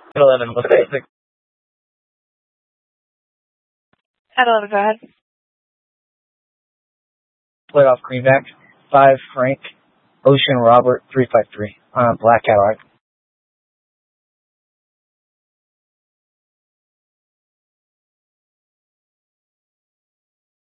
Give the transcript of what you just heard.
11, what's basic? At 11, go ahead. Split off Greenback. 5, Frank. Ocean Robert, 353. Black Cadillac.